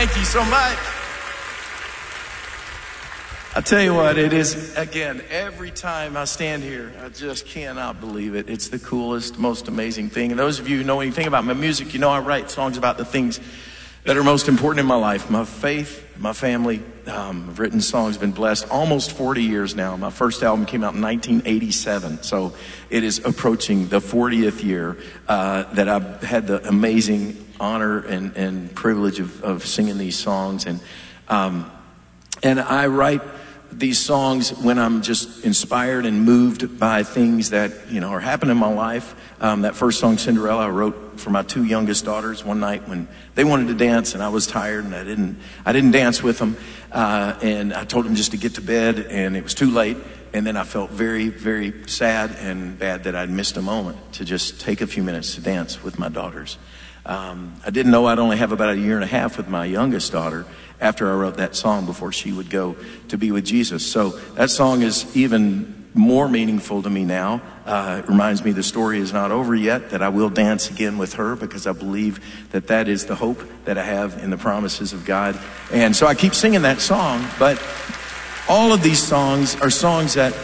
Thank you so much. I tell you what, it is, again, every time I stand here, I just cannot believe it. It's the coolest, most amazing thing. And those of you who know anything about my music, you know I write songs about the things that are most important in my life. My faith, my family. I've written songs, been blessed almost 40 years now. My first album came out in 1987. So it is approaching the 40th year that I've had the amazing honor and privilege of singing these songs. And I write these songs when I'm just inspired and moved by things that, are happening in my life. That first song, Cinderella, I wrote for my two youngest daughters one night when they wanted to dance and I was tired and I didn't dance with them. And I told them just to get to bed and it was too late. And then I felt very, very sad and bad that I'd missed a moment to just take a few minutes to dance with my daughters. I didn't know I'd only have about a year and a half with my youngest daughter after I wrote that song before she would go to be with Jesus. So that song is even more meaningful to me now. It reminds me the story is not over yet, that I will dance again with her because I believe that is the hope that I have in the promises of God. And so I keep singing that song, but all of these songs are songs that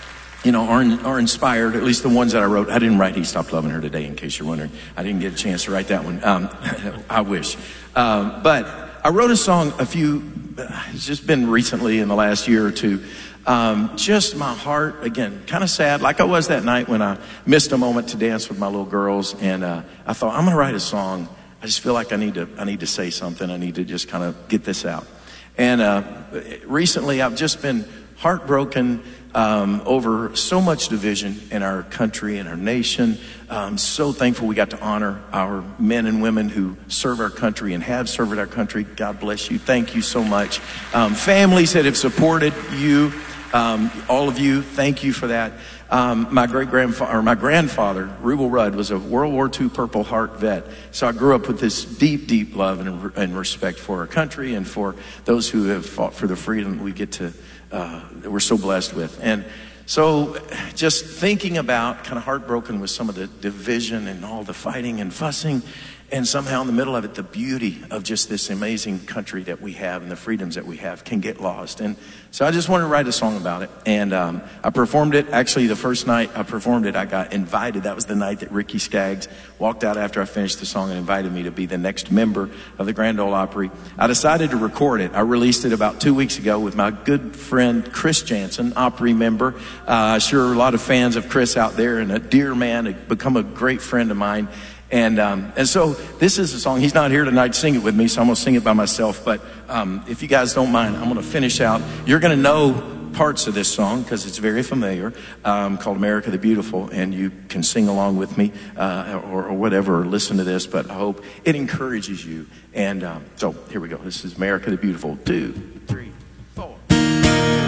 are inspired, at least the ones that I wrote. I didn't write He Stopped Loving Her Today, in case you're wondering. I didn't get a chance to write that one. I wish. But I wrote a song it's just been recently in the last year or two. Just my heart, again, kind of sad, like I was that night when I missed a moment to dance with my little girls. And I thought, I'm going to write a song. I just feel like I need to say something. I need to just kind of get this out. And recently I've just been heartbroken over so much division in our country and our nation. I'm so thankful we got to honor our men and women who serve our country and have served our country. God bless you. Thank you so much. Families that have supported you, all of you, thank you for that. My grandfather, Rubel Rudd, was a World War II Purple Heart vet. So I grew up with this deep, deep love and respect for our country and for those who have fought for the freedom we get to, that we're so blessed with. And so just thinking about, kind of heartbroken with some of the division and all the fighting and fussing, and somehow in the middle of it, the beauty of just this amazing country that we have and the freedoms that we have can get lost. And so I just wanted to write a song about it. And I performed it. Actually, the first night I performed it, I got invited. That was the night that Ricky Skaggs walked out after I finished the song and invited me to be the next member of the Grand Ole Opry. I decided to record it. I released it about 2 weeks ago with my good friend Chris Jansen, Opry member. Sure, a lot of fans of Chris out there, and a dear man, become a great friend of mine. And so this is a song. He's not here tonight to sing it with me, so I'm going to sing it by myself. But if you guys don't mind, I'm going to finish out. You're going to know parts of this song because it's very familiar, called America the Beautiful. And you can sing along with me or whatever, or listen to this. But I hope it encourages you. And so here we go. This is America the Beautiful. 2, 3.